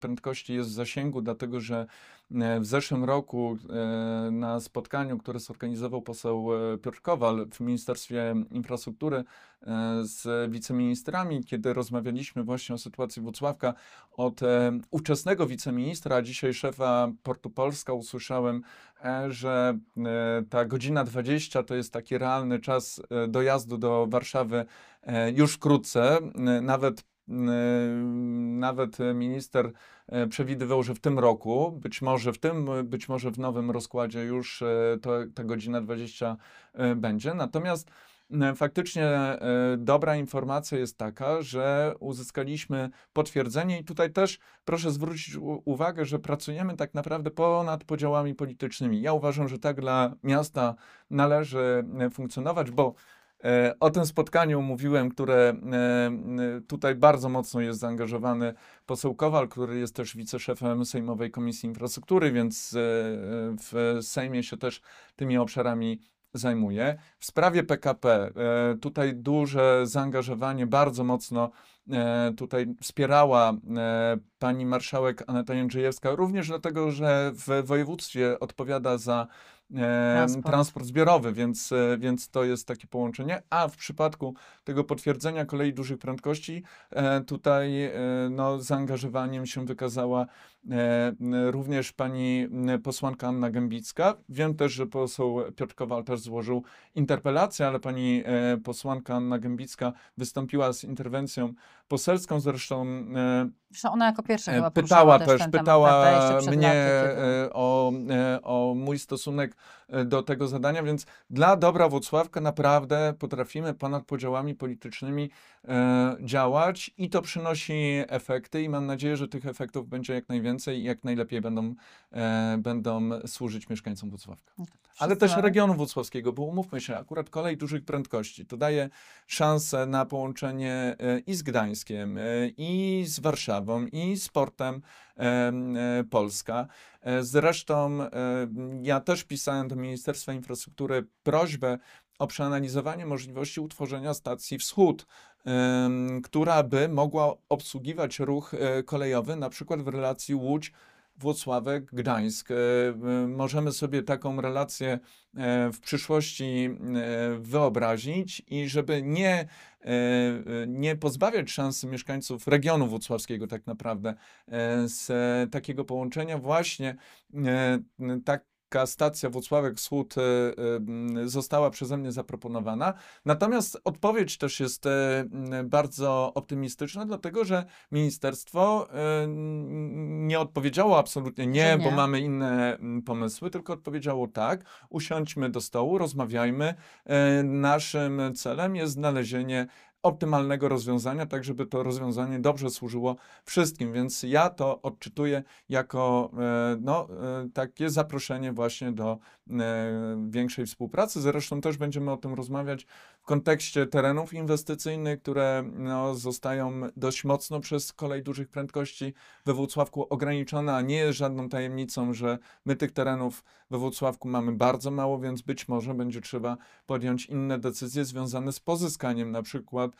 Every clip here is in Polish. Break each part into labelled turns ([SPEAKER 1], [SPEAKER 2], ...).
[SPEAKER 1] prędkości jest w zasięgu, dlatego że w zeszłym roku na spotkaniu, które zorganizował poseł Piotr Kowal w Ministerstwie Infrastruktury z wiceministrami, kiedy rozmawialiśmy właśnie o sytuacji Włocławka, od ówczesnego wiceministra, a dzisiaj szefa Portu Polska usłyszałem, że ta godzina 20 to jest taki realny czas dojazdu do Warszawy już wkrótce. Nawet minister przewidywał, że w tym roku, być może w nowym rozkładzie już ta godzina 20 będzie. Natomiast faktycznie dobra informacja jest taka, że uzyskaliśmy potwierdzenie i tutaj też proszę zwrócić uwagę, że pracujemy tak naprawdę ponad podziałami politycznymi. Ja uważam, że tak dla miasta należy funkcjonować, bo o tym spotkaniu mówiłem, które tutaj bardzo mocno jest zaangażowany poseł Kowal, który jest też wiceszefem Sejmowej Komisji Infrastruktury, więc w Sejmie się też tymi obszarami zajmuje. W sprawie PKP tutaj duże zaangażowanie, bardzo mocno tutaj wspierała pani marszałek Aneta Jędrzejewska, również dlatego, że w województwie odpowiada za transport zbiorowy, więc to jest takie połączenie. A w przypadku tego potwierdzenia kolei dużych prędkości, tutaj no, zaangażowaniem się wykazała również pani posłanka Anna Gębicka. Wiem też, że poseł Piotr Kowal też złożył interpelację, ale pani posłanka Anna Gębicka wystąpiła z interwencją poselską, zresztą
[SPEAKER 2] ona jako pierwsza chyba
[SPEAKER 1] pytała
[SPEAKER 2] też
[SPEAKER 1] też,
[SPEAKER 2] ten
[SPEAKER 1] pytała
[SPEAKER 2] temat,
[SPEAKER 1] mnie o mój stosunek do tego zadania, więc dla dobra Włocławka naprawdę potrafimy ponad podziałami politycznymi działać i to przynosi efekty i mam nadzieję, że tych efektów będzie jak najwięcej i jak najlepiej będą służyć mieszkańcom Włocławka. Ale też regionu włocławskiego, bo umówmy się, akurat kolej dużych prędkości to daje szansę na połączenie i z Gdańskiem, i z Warszawą, i z Portem Polska. Zresztą ja też pisałem do Ministerstwa Infrastruktury prośbę o przeanalizowanie możliwości utworzenia stacji Wschód, która by mogła obsługiwać ruch kolejowy, na przykład w relacji Łódź, Włocławek, Gdańsk. Możemy sobie taką relację w przyszłości wyobrazić i żeby nie pozbawiać szansy mieszkańców regionu włocławskiego tak naprawdę z takiego połączenia właśnie taka stacja Włocławek Wschód została przeze mnie zaproponowana. Natomiast odpowiedź też jest bardzo optymistyczna, dlatego że ministerstwo nie odpowiedziało absolutnie nie, bo mamy inne pomysły, tylko odpowiedziało tak, usiądźmy do stołu, rozmawiajmy. Naszym celem jest znalezienie optymalnego rozwiązania, tak żeby to rozwiązanie dobrze służyło wszystkim, więc ja to odczytuję jako takie zaproszenie właśnie do większej współpracy. Zresztą też będziemy o tym rozmawiać w kontekście terenów inwestycyjnych, które zostają dość mocno przez kolej dużych prędkości we Włocławku ograniczone, a nie jest żadną tajemnicą, że my tych terenów we Włocławku mamy bardzo mało, więc być może będzie trzeba podjąć inne decyzje związane z pozyskaniem na przykład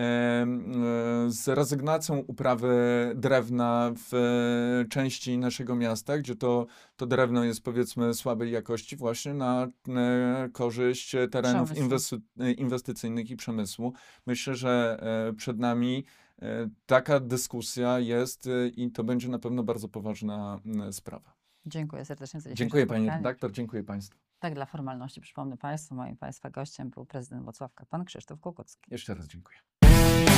[SPEAKER 1] z rezygnacją uprawy drewna w części naszego miasta, gdzie to drewno jest powiedzmy słabej jakości właśnie na korzyść terenów inwestycyjnych i przemysłu. Myślę, że przed nami taka dyskusja jest i to będzie na pewno bardzo poważna sprawa.
[SPEAKER 2] Dziękuję serdecznie za
[SPEAKER 1] Dziękuję pani redaktor, dziękuję państwu.
[SPEAKER 2] Tak dla formalności przypomnę państwu, moim państwa gościem był prezydent Włocławka, pan Krzysztof Kłokucki.
[SPEAKER 1] Jeszcze raz dziękuję.